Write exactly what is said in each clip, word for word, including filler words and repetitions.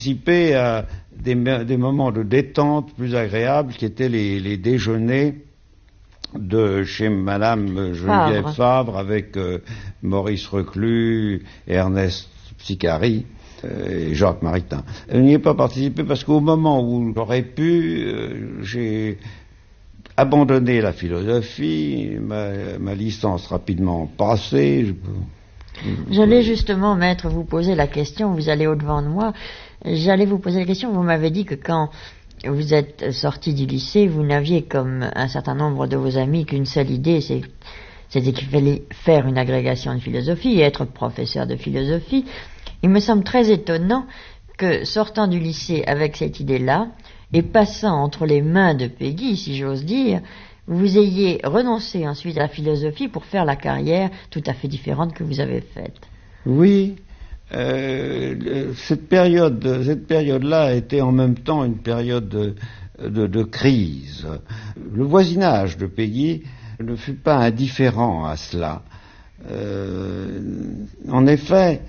participer à des, des moments de détente plus agréables qui étaient les, les déjeuners de chez Madame Geneviève Favre, Favre avec euh, Maurice Reclus, Ernest Psicari euh, et Jacques Maritain. Je n'y ai pas participé parce qu'au moment où j'aurais pu, euh, j'ai abandonné la philosophie, ma, ma licence rapidement passée. Je... J'allais justement, maître, vous poser la question, vous allez au-devant de moi, j'allais vous poser la question, vous m'avez dit que quand vous êtes sorti du lycée, vous n'aviez comme un certain nombre de vos amis qu'une seule idée, c'est, c'était qu'il fallait faire une agrégation de philosophie et être professeur de philosophie. Il me semble très étonnant que, sortant du lycée avec cette idée-là, et passant entre les mains de Péguy, si j'ose dire, vous ayez renoncé ensuite à la philosophie pour faire la carrière tout à fait différente que vous avez faite. Oui, euh, cette période, cette période-là a été en même temps une période de, de, de crise. Le voisinage de Péguy ne fut pas indifférent à cela. Euh, en effet,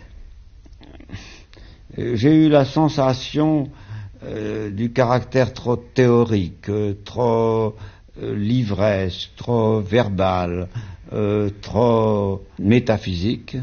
j'ai eu la sensation euh, du caractère trop théorique, euh, trop euh, l'ivresse, trop verbal, euh, trop métaphysique,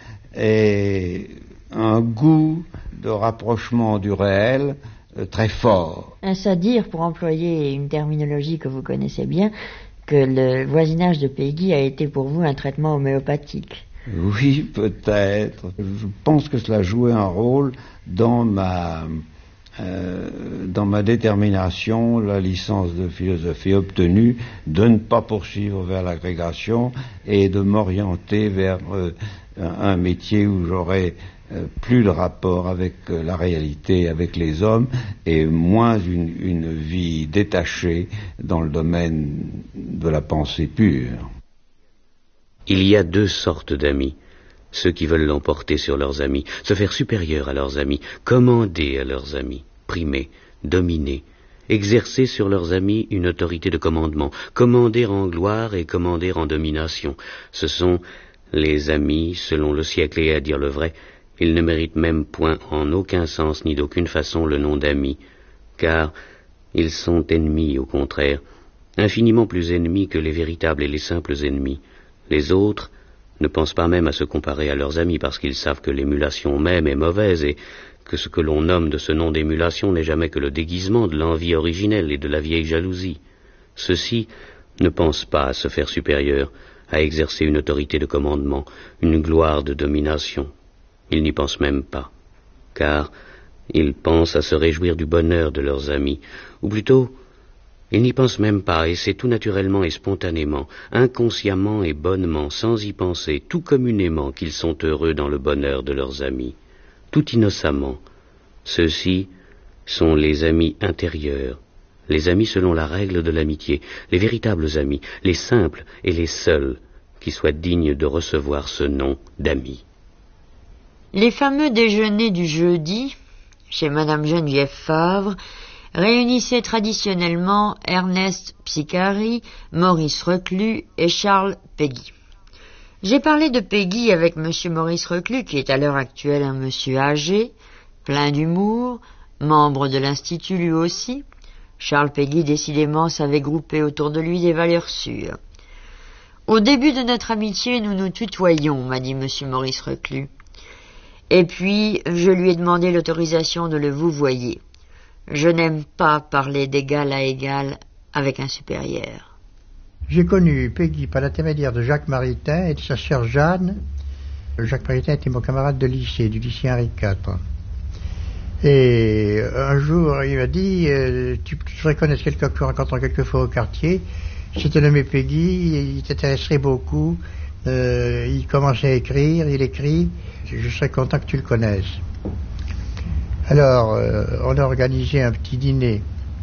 et un goût de rapprochement du réel euh, très fort. Est-ce à dire, pour employer une terminologie que vous connaissez bien, que le voisinage de Péguy a été pour vous un traitement homéopathique? Oui, peut-être. Je pense que cela jouait un rôle dans ma, euh, dans ma détermination, la licence de philosophie obtenue, de ne pas poursuivre vers l'agrégation et de m'orienter vers euh, un métier où j'aurais euh, plus de rapport avec euh, la réalité, avec les hommes, et moins une, une vie détachée dans le domaine de la pensée pure. Il y a deux sortes d'amis. Ceux qui veulent l'emporter sur leurs amis, se faire supérieur à leurs amis, commander à leurs amis, primer, dominer, exercer sur leurs amis une autorité de commandement, commander en gloire et commander en domination. Ce sont les amis, selon le siècle, et à dire le vrai, ils ne méritent même point en aucun sens ni d'aucune façon le nom d'amis, car ils sont ennemis, au contraire, infiniment plus ennemis que les véritables et les simples ennemis. Les autres ne pensent pas même à se comparer à leurs amis parce qu'ils savent que l'émulation même est mauvaise et que ce que l'on nomme de ce nom d'émulation n'est jamais que le déguisement de l'envie originelle et de la vieille jalousie. Ceux-ci ne pensent pas à se faire supérieur, à exercer une autorité de commandement, une gloire de domination. Ils n'y pensent même pas, car ils pensent à se réjouir du bonheur de leurs amis, ou plutôt, ils n'y pensent même pas, et c'est tout naturellement et spontanément, inconsciemment et bonnement, sans y penser, tout communément qu'ils sont heureux dans le bonheur de leurs amis, tout innocemment. Ceux-ci sont les amis intérieurs, les amis selon la règle de l'amitié, les véritables amis, les simples et les seuls qui soient dignes de recevoir ce nom d'amis. Les fameux déjeuners du jeudi, chez Madame Geneviève Favre, réunissaient traditionnellement Ernest Psicari, Maurice Reclus et Charles Péguy. J'ai parlé de Péguy avec monsieur Maurice Reclus, qui est à l'heure actuelle un monsieur âgé, plein d'humour, membre de l'Institut lui aussi. Charles Péguy, décidément, savait grouper autour de lui des valeurs sûres. Au début de notre amitié, nous nous tutoyions, m'a dit monsieur Maurice Reclus. Et puis, je lui ai demandé l'autorisation de le vouvoyer. Je n'aime pas parler d'égal à égal avec un supérieur. J'ai connu Péguy par l'intermédiaire de Jacques Maritain et de sa sœur Jeanne. Jacques Maritain était mon camarade de lycée, du lycée Henri quatre. Et un jour, il m'a dit, euh, tu, tu devrais connaître quelqu'un que tu rencontres quelquefois au quartier. Si tu nommé Péguy, il t'intéresserait beaucoup. Euh, il commence à écrire, il écrit. Je serais content que tu le connaisses. Alors, euh, on a organisé un petit dîner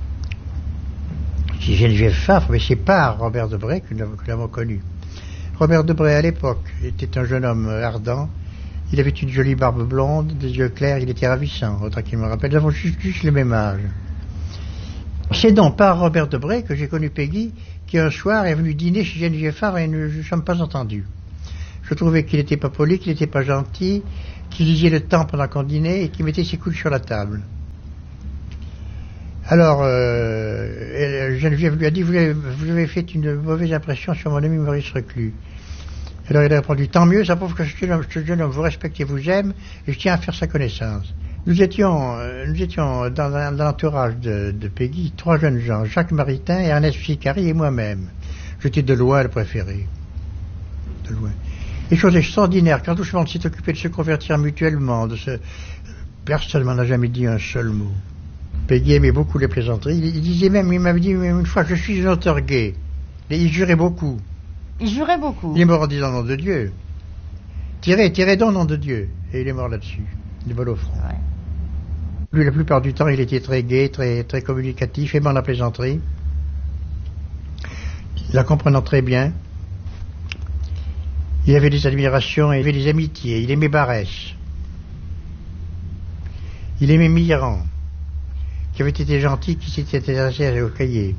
chez Geneviève Favre, mais c'est pas Robert Debray que nous l'avons connu. Robert Debray, à l'époque, était un jeune homme ardent. Il avait une jolie barbe blonde, des yeux clairs, il était ravissant, autant qu'il me rappelle. Nous avons juste, juste le même âge. C'est donc par Robert Debray que j'ai connu Péguy, qui un soir est venu dîner chez Geneviève Favre et nous ne sommes pas entendus. Je trouvais qu'il n'était pas poli, qu'il n'était pas gentil, qu'il lisait le temps pendant qu'on dînait et qu'il mettait ses coudes sur la table. Alors, euh, Geneviève lui a dit, vous avez, vous avez fait une mauvaise impression sur mon ami Maurice Reclus. Alors il a répondu, tant mieux, ça prouve que ce jeune homme, ce jeune homme vous respecte et vous aime, et je tiens à faire sa connaissance. Nous étions, euh, nous étions dans, dans l'entourage de, de Peggy, trois jeunes gens, Jacques Maritain, Ernest Sicari et moi-même. J'étais de loin le préféré. De loin. Et chose extraordinaire, quand tout le monde s'est occupé de se convertir mutuellement, de se... personne m'en a jamais dit un seul mot. Peggy aimait beaucoup les plaisanteries. Il, il disait même, il m'avait dit une fois, je suis un auteur gay. Et il jurait beaucoup. Il jurait beaucoup. Il est mort en disant nom de Dieu. Tirez, tirez donc nom de Dieu. Et il est mort là-dessus. Il est vol au front. Ouais. Lui, la plupart du temps, il était très gai, très, très communicatif, aimant la plaisanterie. La comprenant très bien. Il avait des admirations, il avait des amitiés. Il aimait Barès. Il aimait Mitterrand, qui avait été gentil, qui s'était intéressé au cahier.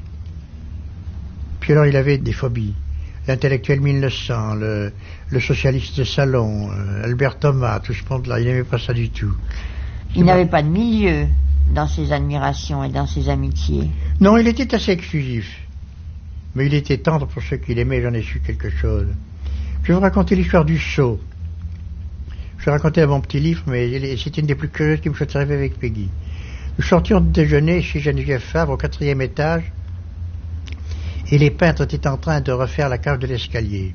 Puis alors, il avait des phobies. L'intellectuel mille neuf cents, le, le socialiste de salon, euh, Albert Thomas, tout ce monde-là, il n'aimait pas ça du tout. Il n'avait pas de milieu dans ses admirations et dans ses amitiés. Non, il était assez exclusif. Mais il était tendre pour ceux qu'il aimait, j'en ai su quelque chose. Je vais vous raconter l'histoire du seau. Je vais raconter à mon petit livre, mais c'est une des plus curieuses qui me soit arrivée avec Peggy. Nous sortions de déjeuner chez Geneviève Favre au quatrième étage, et les peintres étaient en train de refaire la cage de l'escalier.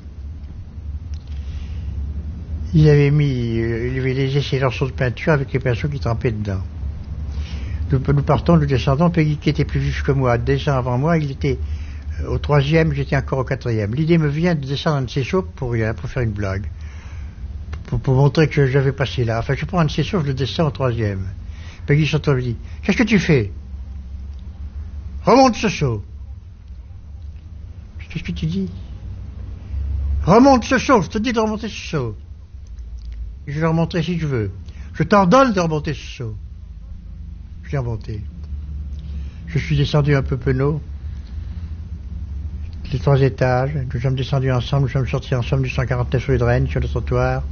Ils avaient mis, euh, ils avaient laissé ces morceaux de peinture avec les pinceaux qui trempaient dedans. Nous, nous partons, nous descendons. Peggy, qui était plus vif que moi, descend avant moi. Il était euh, au troisième, j'étais encore au quatrième. L'idée me vient de descendre un de ces sauts pour rien, pour faire une blague, pour, pour montrer que j'avais passé là. Enfin, je prends un de ces sauts, je le descends au troisième. Peggy s'entend me dit, qu'est-ce que tu fais? Remonte ce saut. Qu'est-ce que tu dis? Remonte ce saut, je te dis de remonter ce saut. Je vais le remonter si je veux. Je t'ordonne de remonter ce saut. Je l'ai remonté. Je suis descendu un peu penaud. Les trois étages. Nous sommes descendus ensemble, nous sommes sortis ensemble du cent quarante-neuf rue de Rennes, sur le trottoir.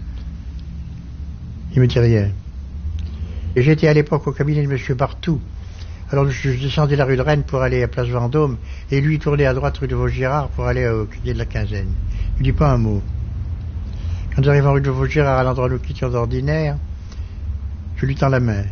Il me dit rien. Et j'étais à l'époque au cabinet de M. Bartou. Alors je descendais la rue de Rennes pour aller à Place Vendôme, et lui tournait à droite rue de Vaugirard pour aller au cabinet de la Quinzaine. Il ne dit pas un mot. Quand nous arrivons rue de Vaugirard, à l'endroit où nous quittions d'ordinaire, je lui tends la main.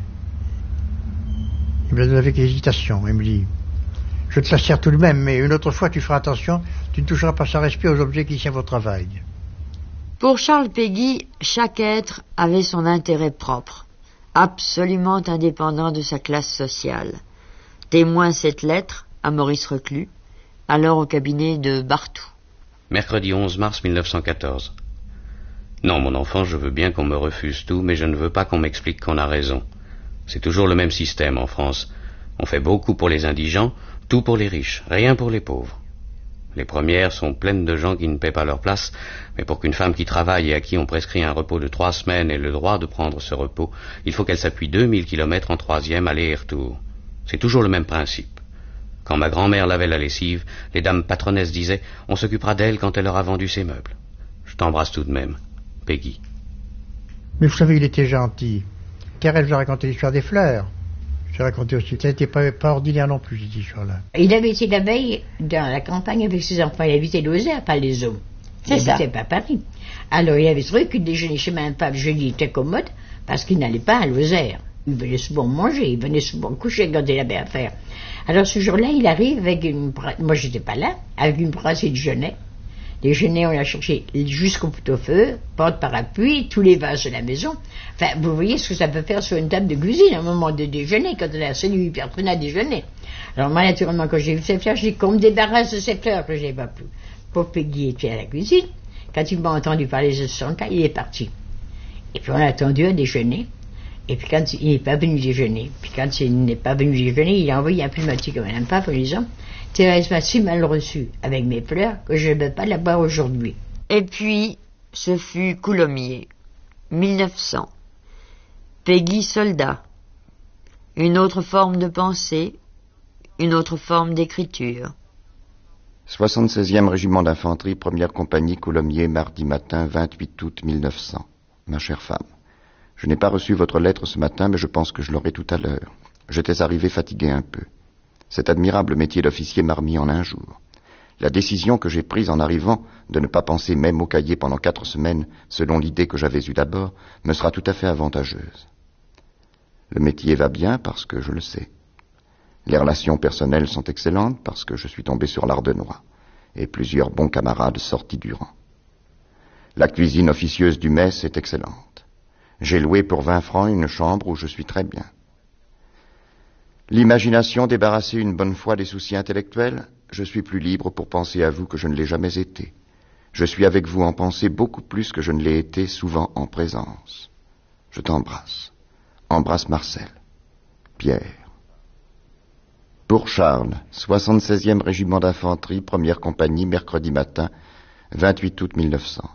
Il me la donne avec hésitation. Il me dit, je te la serre tout de même, mais une autre fois tu feras attention, tu ne toucheras pas sans respect aux objets qui servent au travail. Pour Charles Péguy, chaque être avait son intérêt propre, absolument indépendant de sa classe sociale. Témoin cette lettre à Maurice Reclus, alors au cabinet de Bartou. Mercredi onze mars mille neuf cent quatorze. Non, mon enfant, je veux bien qu'on me refuse tout, mais je ne veux pas qu'on m'explique qu'on a raison. C'est toujours le même système en France. On fait beaucoup pour les indigents, tout pour les riches, rien pour les pauvres. Les premières sont pleines de gens qui ne paient pas leur place, mais pour qu'une femme qui travaille et à qui on prescrit un repos de trois semaines ait le droit de prendre ce repos, il faut qu'elle s'appuie deux mille kilomètres en troisième aller et retour. C'est toujours le même principe. Quand ma grand-mère lavait la lessive, les dames patronesses disaient « On s'occupera d'elle quand elle aura vendu ses meubles ». Je t'embrasse tout de même, Peggy. Mais vous savez, il était gentil. Thérèse vous a raconté l'histoire des fleurs. J'ai raconté aussi. Ça n'était pas, pas ordinaire non plus, cette histoire-là. Il avait été la veille dans la campagne avec ses enfants. Il habitait Lozère, pas les eaux. C'est il ça. n'habitait pas Paris. Alors, il avait trouvé que le déjeuner chez Mme Pape jeudi était commode parce qu'il n'allait pas à Lozère. Il venait souvent manger, il venait souvent coucher quand il avait à faire. Alors, ce jour-là, il arrive avec une... Moi, j'étais pas là, avec une brassée de genêts. Les genêts, on l'a cherché jusqu'au pot-au-feu, porte-parapluie, tous les vases de la maison. Enfin, vous voyez ce que ça peut faire sur une table de cuisine, à un moment de déjeuner, quand on a celui huit personnes à déjeuner. Alors moi, naturellement, quand j'ai vu ces fleurs, j'ai dit qu'on me débarrasse de ces fleurs que je n'ai pas plus. Pauvre Peggy était à la cuisine. Quand il m'a entendu parler de ce cas, il est parti. Et puis on a attendu à déjeuner. Et puis quand il n'est pas venu déjeuner, puis quand il n'est pas venu déjeuner, il a envoyé un plumatique à Mme Pape en disant « Thérèse m'a si mal reçue avec mes pleurs que je ne peux pas la boire aujourd'hui. » Et puis, ce fut Coulommiers, mille neuf cents. Peggy soldat. Une autre forme de pensée, une autre forme d'écriture. soixante-seizième régiment d'infanterie, première compagnie, Coulommiers, mardi matin, vingt-huit août mille neuf cents. Ma chère femme, je n'ai pas reçu votre lettre ce matin, mais je pense que je l'aurai tout à l'heure. J'étais arrivé fatigué un peu. Cet admirable métier d'officier m'a remis en un jour. La décision que j'ai prise en arrivant de ne pas penser même au cahier pendant quatre semaines, selon l'idée que j'avais eue d'abord, me sera tout à fait avantageuse. Le métier va bien parce que je le sais. Les relations personnelles sont excellentes parce que je suis tombé sur l'Ardenois et plusieurs bons camarades sortis du rang. La cuisine officieuse du mess est excellente. J'ai loué pour vingt francs une chambre où je suis très bien. L'imagination débarrassée une bonne fois des soucis intellectuels, je suis plus libre pour penser à vous que je ne l'ai jamais été. Je suis avec vous en pensée beaucoup plus que je ne l'ai été souvent en présence. Je t'embrasse. Embrasse Marcel. Pierre. Pour Charles, soixante-seizième régiment d'infanterie, première compagnie, mercredi matin, vingt-huit août mille neuf cents.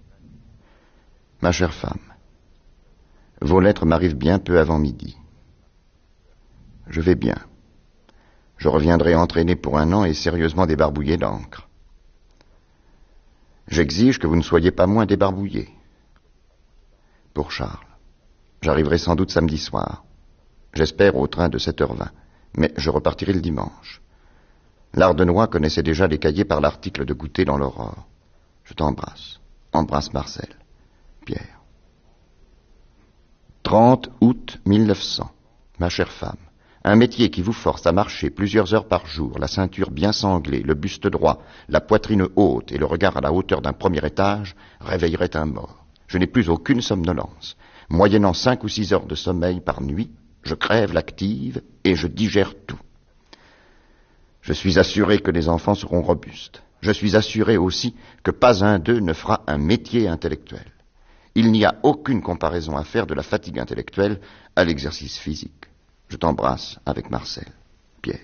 Ma chère femme, vos lettres m'arrivent bien peu avant midi. Je vais bien. Je reviendrai entraîné pour un an et sérieusement débarbouillé d'encre. J'exige que vous ne soyez pas moins débarbouillé. Pour Charles, j'arriverai sans doute samedi soir. J'espère au train de sept heures vingt, mais je repartirai le dimanche. L'Ardenois connaissait déjà les cahiers par l'article de Goûter dans l'Aurore. Je t'embrasse. Embrasse Marcel. Pierre. trente août mille neuf cents. Ma chère femme, un métier qui vous force à marcher plusieurs heures par jour, la ceinture bien sanglée, le buste droit, la poitrine haute et le regard à la hauteur d'un premier étage, réveillerait un mort. Je n'ai plus aucune somnolence. Moyennant cinq ou six heures de sommeil par nuit, je crève l'active et je digère tout. Je suis assuré que les enfants seront robustes. Je suis assuré aussi que pas un d'eux ne fera un métier intellectuel. Il n'y a aucune comparaison à faire de la fatigue intellectuelle à l'exercice physique. Je t'embrasse avec Marcel. Pierre.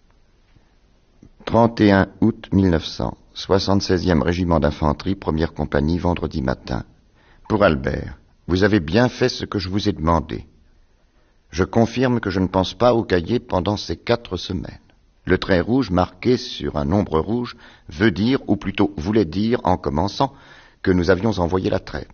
trente et un août mille neuf cents. soixante-seizième régiment d'infanterie, première compagnie, vendredi matin. Pour Albert, vous avez bien fait ce que je vous ai demandé. Je confirme que je ne pense pas au cahier pendant ces quatre semaines. Le trait rouge marqué sur un nombre rouge veut dire, ou plutôt voulait dire, en commençant, que nous avions envoyé la traite.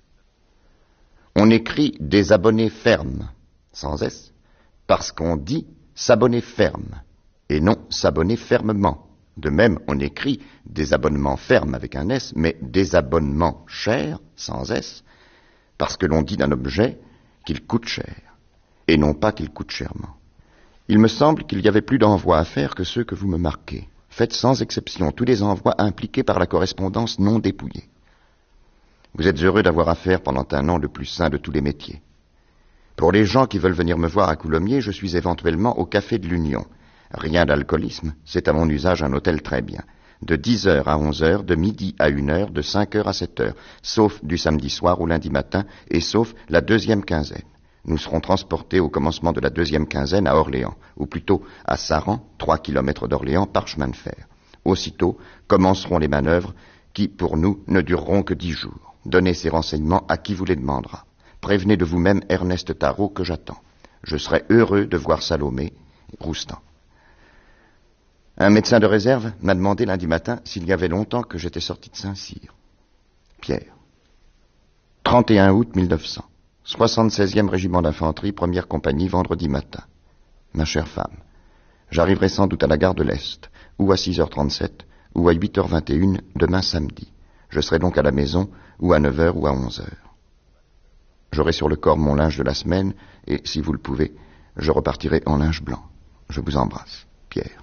On écrit des abonnés fermes, sans S, parce qu'on dit s'abonner ferme, et non s'abonner fermement. De même, on écrit des abonnements fermes avec un S, mais des abonnements chers, sans S, parce que l'on dit d'un objet qu'il coûte cher, et non pas qu'il coûte chèrement. Il me semble qu'il y avait plus d'envois à faire que ceux que vous me marquez. Faites sans exception tous les envois impliqués par la correspondance non dépouillée. Vous êtes heureux d'avoir affaire pendant un an le plus sain de tous les métiers. Pour les gens qui veulent venir me voir à Coulommiers, je suis éventuellement au Café de l'Union. Rien d'alcoolisme, c'est à mon usage un hôtel très bien. De dix heures à onze heures, de midi à une heure, de cinq heures à sept heures, sauf du samedi soir au lundi matin, et sauf la deuxième quinzaine. Nous serons transportés au commencement de la deuxième quinzaine à Orléans, ou plutôt à Saran, trois kilomètres d'Orléans, par chemin de fer. Aussitôt commenceront les manœuvres qui, pour nous, ne dureront que dix jours. Donnez ces renseignements à qui vous les demandera. Prévenez de vous-même Ernest Tarot que j'attends. Je serai heureux de voir Salomé, Roustan. Un médecin de réserve m'a demandé lundi matin s'il y avait longtemps que j'étais sorti de Saint-Cyr. Pierre. trente et un août mille neuf cents. soixante-seizième régiment d'infanterie, première compagnie, vendredi matin. Ma chère femme, j'arriverai sans doute à la gare de l'Est, ou à six heures trente-sept, ou à huit heures vingt et une, demain samedi. Je serai donc à la maison, ou à neuf heures, ou à onze heures. J'aurai sur le corps mon linge de la semaine, et, si vous le pouvez, je repartirai en linge blanc. Je vous embrasse. Pierre.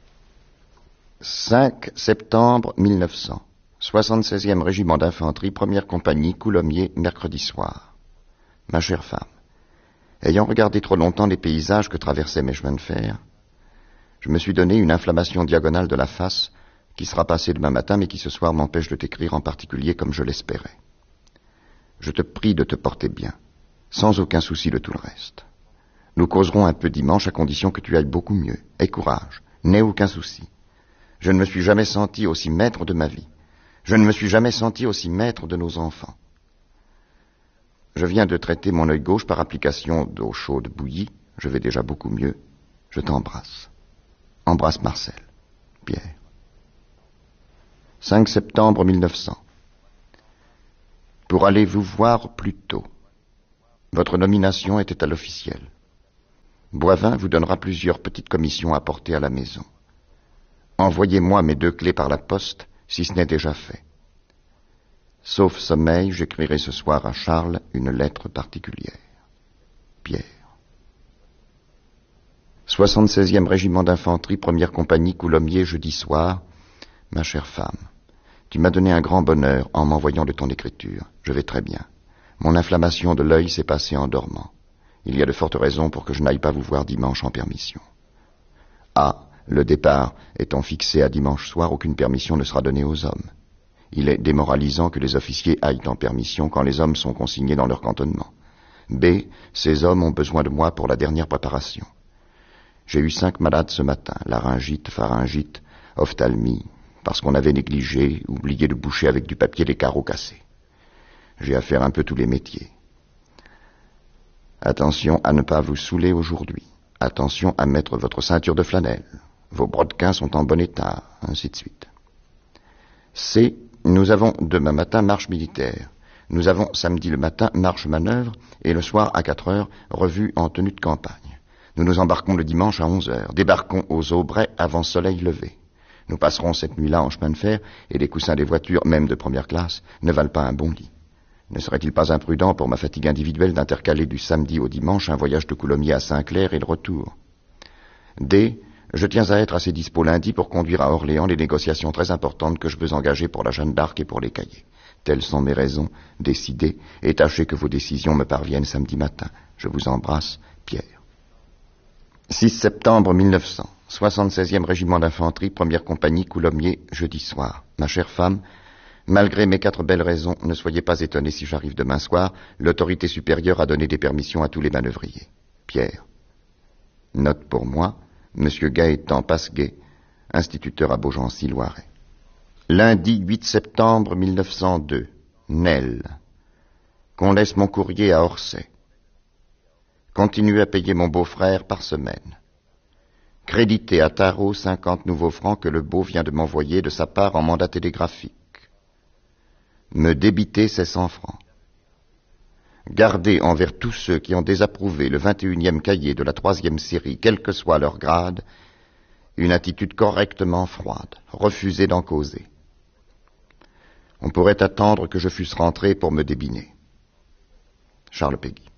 cinq septembre mille neuf cents. soixante-seizième régiment d'infanterie, première compagnie, Coulommiers, mercredi soir. Ma chère femme, ayant regardé trop longtemps les paysages que traversaient mes chemins de fer, je me suis donné une inflammation diagonale de la face qui sera passée demain matin, mais qui ce soir m'empêche de t'écrire en particulier comme je l'espérais. Je te prie de te porter bien, sans aucun souci de tout le reste. Nous causerons un peu dimanche à condition que tu ailles beaucoup mieux. Aie courage, n'aie aucun souci. Je ne me suis jamais senti aussi maître de ma vie. Je ne me suis jamais senti aussi maître de nos enfants. Je viens de traiter mon œil gauche par application d'eau chaude bouillie. Je vais déjà beaucoup mieux. Je t'embrasse. Embrasse Marcel. Pierre. cinq septembre mille neuf cents. Pour aller vous voir plus tôt. Votre nomination était à l'officiel. Boivin vous donnera plusieurs petites commissions à porter à la maison. Envoyez-moi mes deux clés par la poste, si ce n'est déjà fait. Sauf sommeil, j'écrirai ce soir à Charles une lettre particulière. Pierre. soixante-seizième régiment d'infanterie, première compagnie, Coulommiers, jeudi soir. Ma chère femme, tu m'as donné un grand bonheur en m'envoyant de ton écriture. Je vais très bien. Mon inflammation de l'œil s'est passée en dormant. Il y a de fortes raisons pour que je n'aille pas vous voir dimanche en permission. Ah, le départ étant fixé à dimanche soir, aucune permission ne sera donnée aux hommes. Il est démoralisant que les officiers aillent en permission quand les hommes sont consignés dans leur cantonnement. B, ces hommes ont besoin de moi pour la dernière préparation. J'ai eu cinq malades ce matin, laryngite, pharyngite, ophtalmie, parce qu'on avait négligé, oublié de boucher avec du papier les carreaux cassés. J'ai à faire un peu tous les métiers. Attention à ne pas vous saouler aujourd'hui. Attention à mettre votre ceinture de flanelle. Vos brodequins sont en bon état, ainsi de suite. C. Nous avons demain matin marche militaire. Nous avons samedi le matin marche manœuvre et le soir à quatre heures revue en tenue de campagne. Nous nous embarquons le dimanche à onze heures. Débarquons aux Aubrais avant soleil levé. Nous passerons cette nuit-là en chemin de fer et les coussins des voitures, même de première classe, ne valent pas un bon lit. Ne serait-il pas imprudent pour ma fatigue individuelle d'intercaler du samedi au dimanche un voyage de Coulommiers à Saint-Clair et le retour? D. Je tiens à être assez dispo lundi pour conduire à Orléans les négociations très importantes que je veux engager pour la Jeanne d'Arc et pour les cahiers. Telles sont mes raisons. Décidez et tâchez que vos décisions me parviennent samedi matin. Je vous embrasse, Pierre. six septembre mille neuf cents. soixante-seizième régiment d'infanterie, première compagnie, Coulommiers, jeudi soir. Ma chère femme, malgré mes quatre belles raisons, ne soyez pas étonnée si j'arrive demain soir. L'autorité supérieure a donné des permissions à tous les manœuvriers. Pierre. Note pour moi, Monsieur Gaëtan Pasguet, instituteur à Beaugency-Loiret. Lundi huit septembre mille neuf cent deux. Nesle. Qu'on laisse mon courrier à Orsay. Continuez à payer mon beau-frère par semaine. Crédité à Tarot cinquante nouveaux francs que le beau vient de m'envoyer de sa part en mandat télégraphique. Me débiter ces cent francs. Gardez envers tous ceux qui ont désapprouvé le vingt et unième cahier de la troisième série, quel que soit leur grade, une attitude correctement froide. Refusez d'en causer. On pourrait attendre que je fusse rentré pour me débiner. Charles Péguy.